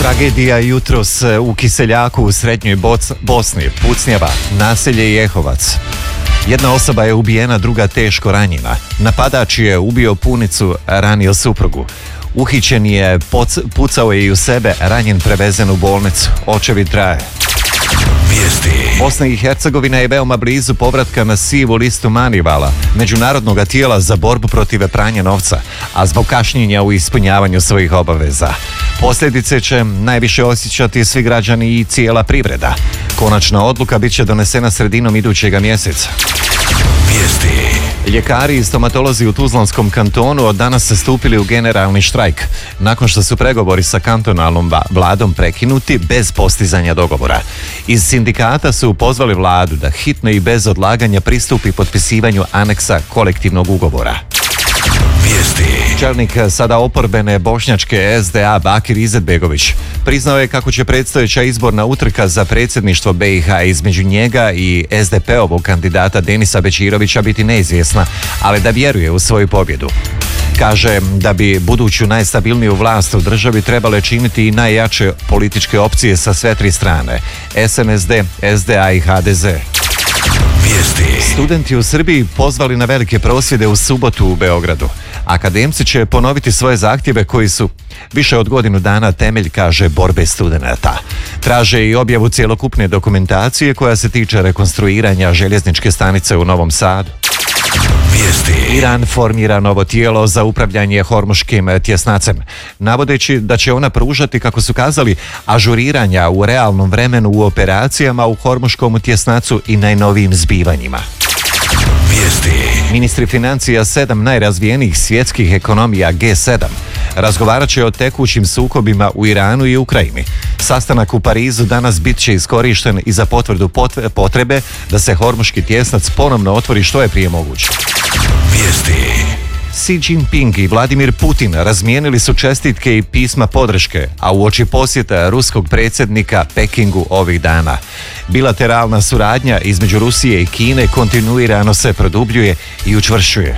Tragedija jutros u Kiseljaku u srednjoj Bosni, pucnjava, naselje Jehovac. Jedna osoba je ubijena, druga teško ranjena. Napadač je ubio punicu, ranio suprugu. Uhićen je, pucao je i u sebe, ranjen prevezen u bolnicu. Očevid traje. Bosna i Hercegovina je veoma blizu povratka na sivu listu Manivala, međunarodnog tijela za borbu protiv pranja novca, a zbog kašnjenja u ispunjavanju svojih obaveza. Posljedice će najviše osjećati svi građani i cijela privreda. Konačna odluka bit će donesena sredinom idućega mjeseca. Ljekari i stomatolozi u Tuzlanskom kantonu od danas se stupili u generalni štrajk, nakon što su pregovori sa kantonalnom vladom prekinuti bez postizanja dogovora. Iz sindikata su pozvali vladu da hitno i bez odlaganja pristupi potpisivanju aneksa kolektivnog ugovora. Čelnik sada oporbene bošnjačke SDA Bakir Izetbegović priznao je kako će predstojeća izborna utrka za predsjedništvo BiH između njega i SDP-ovog kandidata Denisa Bećirovića biti neizvjesna, ali da vjeruje u svoju pobjedu. Kaže da bi buduću najstabilniju vlast u državi trebale činiti i najjače političke opcije sa sve tri strane, SNSD, SDA i HDZ. Studenti u Srbiji pozvali na velike prosvjede u subotu u Beogradu. Akademci će ponoviti svoje zahtjeve koji su više od godinu dana temelj, kaže, borbe studenata. Traže i objavu cjelokupne dokumentacije koja se tiče rekonstruiranja željezničke stanice u Novom Sadu. Iran formira novo tijelo za upravljanje hormuškim tjesnacem, navodeći da će ona pružati, kako su kazali, ažuriranja u realnom vremenu u operacijama u hormuškom tjesnacu i najnovijim zbivanjima. Ministri financija 7 najrazvijenijih svjetskih ekonomija G7 razgovarat će o tekućim sukobima u Iranu i Ukrajini. Sastanak u Parizu danas bit će iskorišten i za potvrdu potrebe da se hormuški tjesnac ponovno otvori što je prije moguće. Xi Jinping i Vladimir Putin razmijenili su čestitke i pisma podrške, a uoči posjeta ruskog predsjednika Pekingu ovih dana. Bilateralna suradnja između Rusije i Kine kontinuirano se produbljuje i učvršćuje.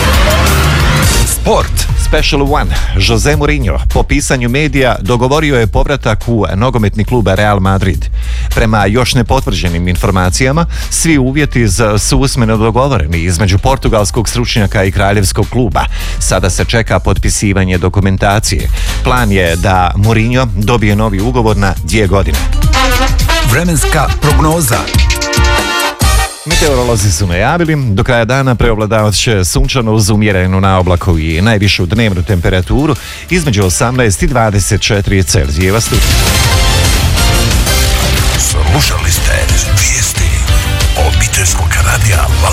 Sport. Special One. Jose Mourinho po pisanju medija dogovorio je povratak u nogometni klub Real Madrid. Prema još nepotvrđenim informacijama, svi uvjeti su usmeno dogovoreni između portugalskog stručnjaka i kraljevskog kluba. Sada se čeka potpisivanje dokumentacije. Plan je da Mourinho dobije novi ugovor na 2 godine. Vremenska prognoza. Meteorolozi su najavili, do kraja dana preovladavat će sunčano uz umjerenu naoblaku i najvišu dnevnu temperaturu između 18 i 24 Celzijeva stupnja.